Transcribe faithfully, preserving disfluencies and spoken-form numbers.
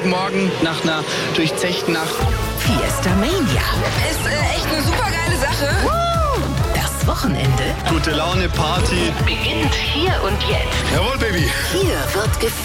Sonntagmorgen nach einer durchzechten Nacht. Fiesta Mania. Ist äh, echt eine super geile Sache. Das Wochenende Gute Laune, Party. beginnt hier und jetzt. Jawohl, Baby. Hier wird gefeiert.